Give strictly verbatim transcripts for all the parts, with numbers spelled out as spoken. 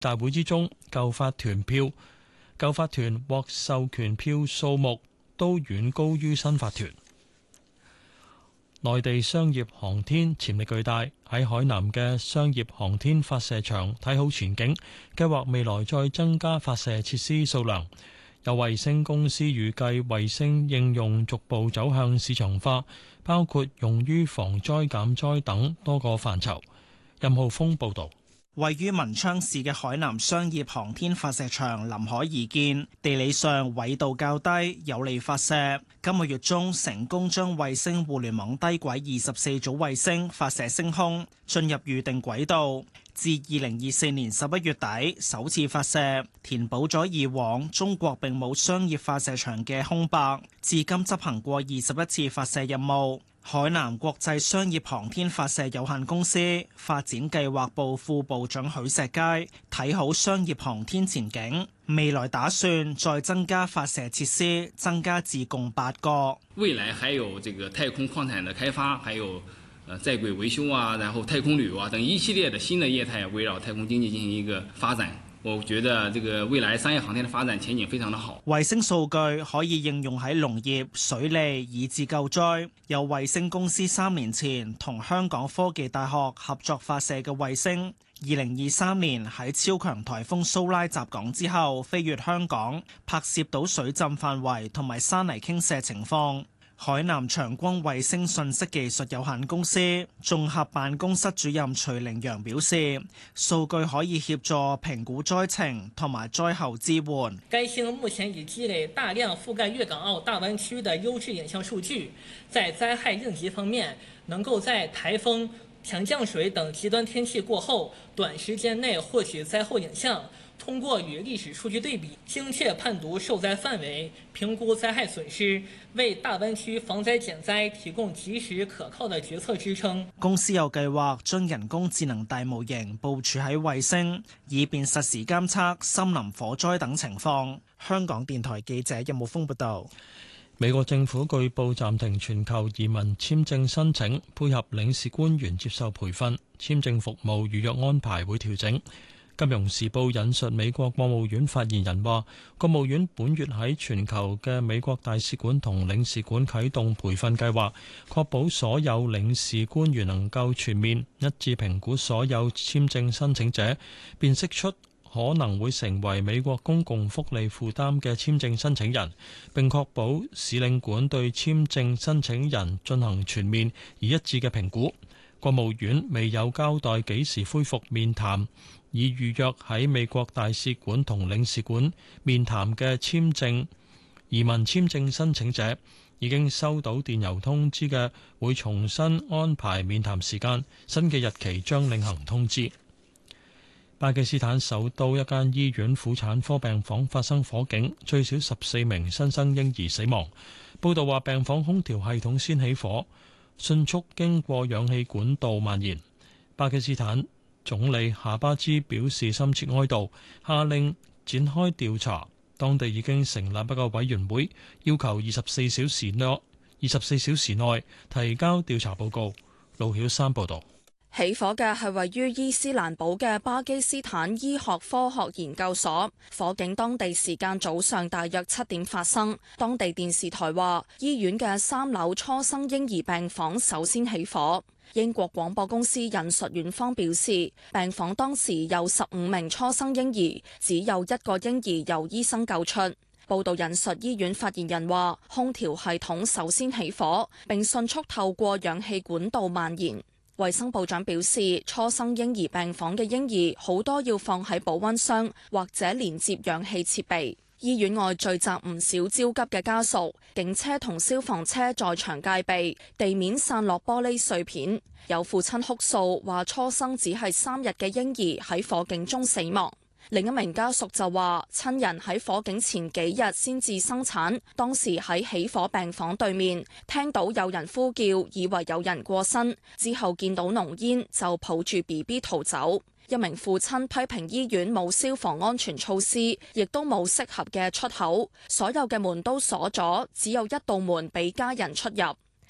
大會之中，購發團票、購發團獲授權票數目都遠高於新法團。內地商業航天潛力巨大，喺海南嘅商業航天發射場睇好前景，計劃未來再增加發射設施數量。有衛星公司預計衛星應用逐步走向市場化，包括用於防災減災等多個範疇。任浩峰報導。 位於文昌市嘅海南商業航天發射場臨海而建，地理上緯度較低，有利發射。今個月中成功將衛星互聯網低軌二十四組衛星發射升空，進入預定軌道。至二零二四年十一月底首次發射，填補咗以往中國並冇商業發射場嘅空白。至今執行過二十一次發射任務。海南國際商業航天發射有限公司發展計劃部副部長許石佳睇好商業航天前景，未來打算再增加發射設施，增加至共八個。 未來還有這個太空礦產的開發，還有呃在軌維修啊，然後太空旅遊啊等一系列的新的業態圍繞太空經濟進行一個發展。我覺得這個未來商業航天的發展前景非常的好。 衛星數據可以應用喺農業、水利以至救災。有衛星公司三年前同香港科技大學合作發射嘅衛星，二零二三年喺超強颱風蘇拉襲港之後飛越香港，拍攝到水浸範圍同埋山泥傾瀉情況。海南長光衛星信息技術有限公司綜合辦公室主任徐凌陽表示，數據可以協助評估災情同埋災後支援。 該星目前已積累大量覆蓋粵港澳大灣區的優質影像數據，在災害應急方面，能夠在颱風、強降水等極端天氣過後，短時間內獲取災後影像。通過與歷史數據對比，精確判讀受災範圍，評估災害損失，為大灣區防災減災提供及時可靠的決策支撐。 公司有計劃將人工智能大模型部署喺衛星，以便實時監測森林火災等情況。香港電台記者任慕峰報道。 美國政府據報暫停全球移民簽證申請，配合領事官員接受培訓，簽證服務預約安排會調整。金融時報引述美國國務院發言人話，國務院本月喺全球嘅美國大使館同領事館啟動培訓計劃，確保所有領事官員能夠全面一致評估所有簽證申請者，辨識出可能會成為美國公共福利負擔嘅簽證申請人，並確保使領館對簽證申請人進行全面而一致嘅評估。國務院未有交代幾時恢復面談，已預約喺美國大使館同領事館面談嘅簽證移民簽證申請者，已經收到電郵通知嘅會重新安排面談時間，新嘅日期將另行通知。巴基斯坦首都一間醫院婦產科病房發生火警，最少十四名新生嬰兒死亡。報道話病房空調系統先起火，迅速經過氧氣管道蔓延。巴基斯坦總理夏巴茲表示深切哀悼，下令展開調查。當地已經成立一個委員會，要求二十四小時內二十四小時內提交調查報告。盧曉山報導。 起火嘅係位於伊斯蘭堡嘅巴基斯坦醫學科學研究所，火警當地時間早上大約七點發生。當地電視台話，醫院嘅三樓初生嬰兒病房首先起火。英國廣播公司引述院方表示，病房當時有十五名初生嬰兒，只有一個嬰兒由醫生救出。報道引述醫院發言人話，空調系統首先起火，並迅速透過氧氣管道蔓延。衛生部長表示，初生嬰兒病房嘅嬰兒好多要放喺保溫箱或者連接氧氣設備。醫院外聚集唔少焦急嘅家屬，警車同消防車在場戒備，地面散落玻璃碎片。有父親哭訴話，初生只係三日嘅嬰兒喺火警中死亡。另一名家屬就話，親人喺火警前幾日先至生產，當時喺起火病房對面聽到有人呼叫，以為有人過身，之後見到濃煙就抱住 B B 逃走。一名父親批評醫院冇消防安全措施，亦都冇適合嘅出口，所有嘅門都鎖咗，只有一道門俾家人出入。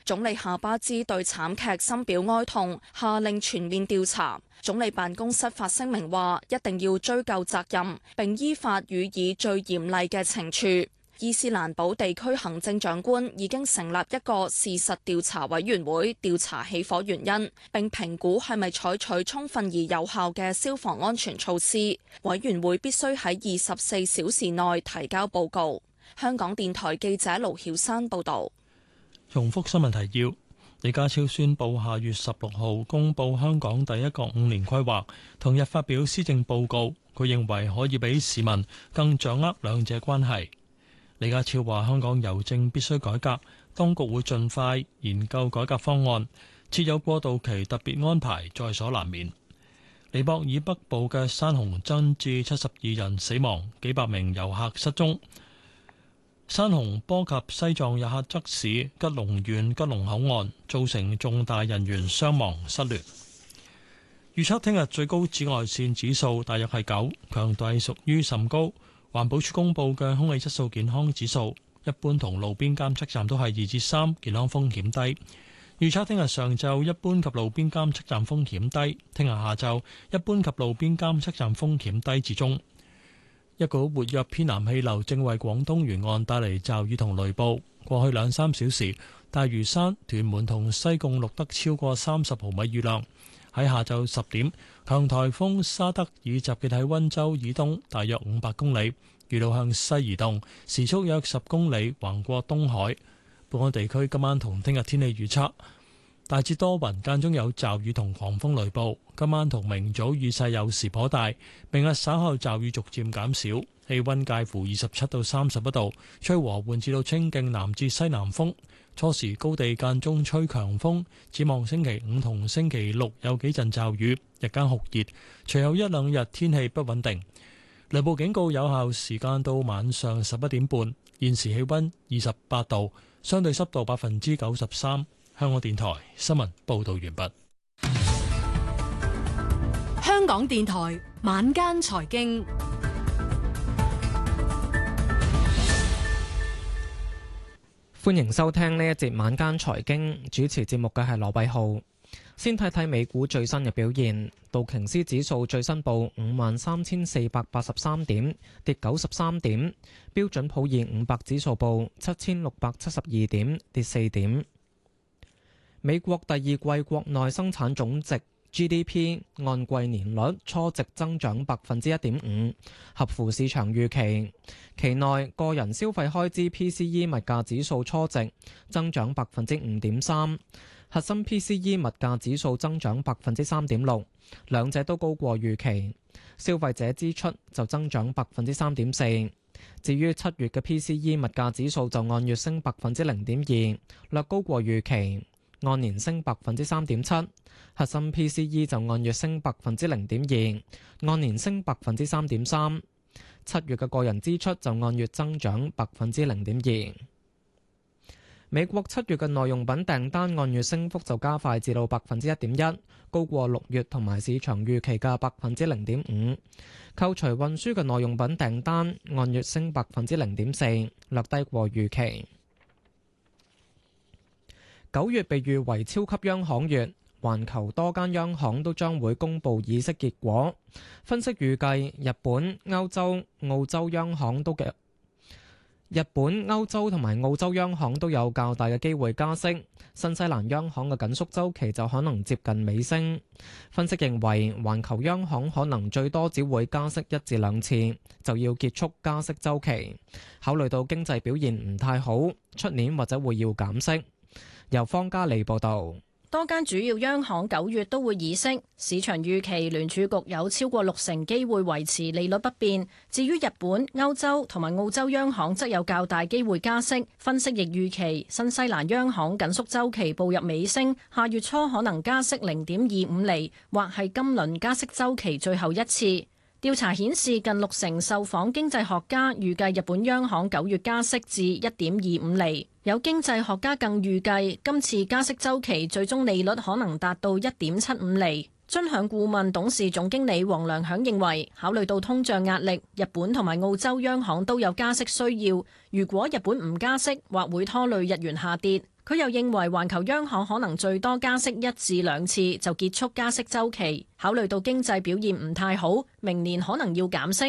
總理夏巴茲對慘劇深表哀痛，下令全面調查。總理辦公室發聲明話，一定要追究責任，並依法予以最嚴厲嘅懲處。伊斯蘭堡地區行政長官已經成立一個事實調查委員會，調查起火原因，並評估係咪採取充分而有效嘅消防安全措施。委員會必須喺二十四小時內提交報告。香港電台記者盧曉珊報導。 重複新聞提要：李家超宣布下月十六號公布香港第一個五年規劃，同日發表施政報告。佢認為可以俾市民更掌握兩者關係。李家超話：香港郵政必須改革，當局會盡快研究改革方案，設有過渡期特別安排，在所難免。尼泊爾北部嘅山洪增至七十二人死亡，幾百名遊客失蹤。山洪波及西藏日喀則市吉隆縣吉隆口岸，造成重大人員傷亡失聯。預測聽日最高紫外線指數大約係九，強度屬於甚高。環保署公布嘅空氣質素健康指數，一般同路邊監測站都係二至三，健康風險低。預測聽日上晝一般及路邊監測站風險低，聽日下晝一般及路邊監測站風險低至中。一股活躍偏南氣流正為廣東沿岸帶嚟驟雨同雷暴。過去兩三小時，大嶼山、屯門同西貢錄得超過三十毫米雨量。喺下晝十點，強颱風沙德已集結喺溫州以東大約五百公里，預料向西移動，時速約十公里，橫過東海。本港地區今晚同聽日天氣預測，大致多雲，間中有驟雨同狂風雷暴。今晚同明早雨勢有時頗大，明日稍後驟雨逐漸減少，氣溫介乎二十七到三十一度，吹和緩至到清勁南至西南風。初時高地間中吹強風，展望星期五同星期六有幾陣驟雨，日間酷熱，隨後一兩日天氣不穩定。雷暴警告有效時間到晚上十一點半。現時氣溫二十八度，相對濕度百分之九十三。香港電台新聞報道完畢。 香港電台晚間財經。 歡迎收聽呢一節晚間財經，主持節目嘅係羅偉浩。先睇睇美股最新嘅表現，道瓊斯指數最新報五萬三千四百八十三點，跌九十三點；標準普爾五百指數報七千六百七十二點，跌四點。美國第二季國內生產總值 G D P 按季年率初值增長百分之一點五，合乎市場預期。期內個人消費開支 P C E 物價指數初值增長百分之五點三，核心 P C E 物價指數增長百分之三點六，兩者都高過預期。消費者支出就增長百分之三點四。至於七月嘅 P C E 物價指數就按月升百分之零點二，略高過預期，按年升百分之三點七。核心 P C E 就按月升百分之零點二，按年升百分之三點三。七月嘅個人支出就按月增長百分之零點二。美國七月嘅耐用品訂單按月升幅就加快至到百分之一點一，高過六月同埋市場預期嘅百分之零點五。扣除運輸嘅耐用品訂單按月升百分之零點四，略低過預期。九月被譽為超級央行月。環球多間央行都將會公布議息結果，分析預計日本、歐洲、澳洲央行都嘅日本、歐洲同埋澳洲央行都有較大嘅機會加息，新西蘭央行嘅緊縮週期就可能接近尾聲。分析認為，環球央行可能最多只會加息一至兩次，就要結束加息週期。考慮到經濟表現唔太好，出年或者會要減息。由方嘉利報導。 多間主要央行九月都會議息，市場預期聯儲局有超過六成機會維持利率不變。至於日本、歐洲同埋澳洲央行則有較大機會加息。分析亦預期新西蘭央行緊縮週期步入尾聲，下月初可能加息零點二五厘，或係今輪加息週期最後一次。調查顯示，近六成受訪經濟學家預計日本央行九月加息至一點二五厘。有經濟學家更預計今次加息週期最終利率可能達到一點七五厘。尊享顧問董事總經理黃良響認為，考慮到通脹壓力，日本同埋澳洲央行都有加息需要。如果日本唔加息，或會拖累日元下跌。 佢又認為環球央行可能最多加息一至兩次就結束加息週期。考慮到經濟表現唔太好，明年可能要減息。